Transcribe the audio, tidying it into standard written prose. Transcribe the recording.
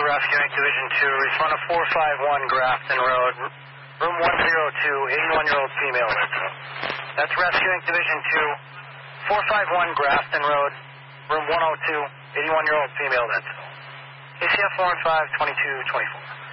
Rescuing Division 2. Respond to 451 Grafton Road, room 102, 81-year-old female. That's Rescuing Division 2, 451 Grafton Road, room 102, 81-year-old female. That's ACF 415 2224.